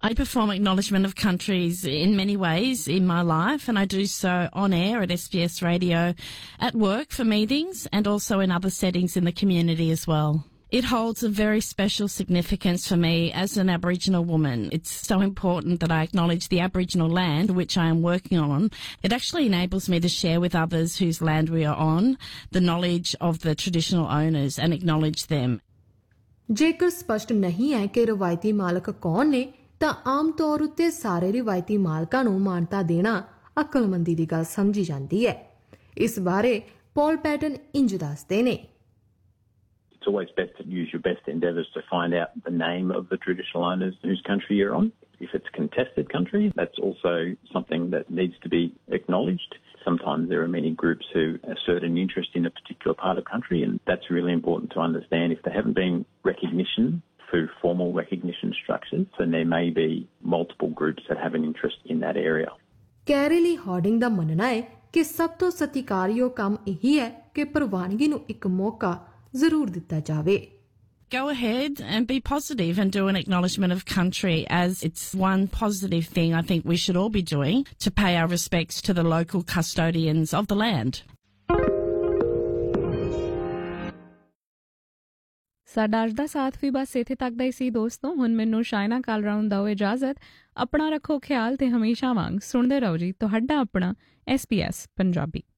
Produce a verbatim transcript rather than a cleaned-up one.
I perform acknowledgement of countries in many ways in my life, and I do so on air at S B S Radio, at work for meetings, and also in other settings in the community as well. It holds a very special significance for me as an Aboriginal woman. It's so important that I acknowledge the Aboriginal land which I am working on. It actually enables me to share with others whose land we are on the knowledge of the traditional owners and acknowledge them. ਜੇਕਰ ਸਪਸ਼ਟ ਨਹੀਂ ਹੈ ਕਿ ਰਵਾਇਤੀ ਮਾਲਕ ਕੌਣ ਨੇ ਤਾਂ ਆਮ ਤੌਰ ਉੱਤੇ ਸਾਰੇ ਰਵਾਇਤੀ ਮਾਲਕਾਂ ਨੂੰ ਮਾਨਤਾ ਦੇਣਾ ਅਕਲਮੰਦੀ ਦੀ ਗੱਲ ਸਮਝੀ ਜਾਂਦੀ ਹੈ। ਇਸ ਬਾਰੇ ਪੌਲ ਪੈਟਨ ਇੰਜ ਦੱਸਦੇ ਨੇ। It's always best to use your best endeavours to find out the name of the traditional owners whose country you're on. If it's contested country, that's also something that needs to be acknowledged. Sometimes there are many groups who assert an interest in a particular part of country, and that's really important to understand. If there haven't been recognition through formal recognition structures, then there may be multiple groups that have an interest in that area. ਕੈਰਲੀ Hardinge ਦਾ ਮੰਨਣਾ ਹੈ ਕਿ ਸਭ ਤੋਂ ਸਤਿਕਾਰਯੋਗ ਕੰਮ ਇਹੀ ਹੈ ਕਿ ਪ੍ਰਵਾਨਗੀ ਨੂੰ ਇੱਕ ਮੌਕਾ ਜ਼ਰੂਰ ਦਿੱਤਾ ਜਾਵੇ। Go ahead and be positive and do an acknowledgement of country, as it's one positive thing I think we should all be doing to pay our respects to the local custodians of the land. ਸਾਡਾ ਅੱਜ ਦਾ ਸਾਥ ਵੀ ਬਸ ਇੱਥੇ ਤੱਕ ਦਾ ਹੀ ਸੀ ਦੋਸਤੋ। ਹੁਣ ਮੈਨੂੰ ਸ਼ਾਇਨਾ ਕਾਲਰਾ ਨੂੰ ਦਿਓ ਇਜਾਜ਼ਤ। ਆਪਣਾ ਰੱਖੋ ਖਿਆਲ ਤੇ ਹਮੇਸ਼ਾ ਵਾਂਗ ਸੁਣਦੇ ਰਹੋ ਜੀ ਤੁਹਾਡਾ ਆਪਣਾ ਐਸ ਬੀ ਐਸ ਪੰਜਾਬੀ।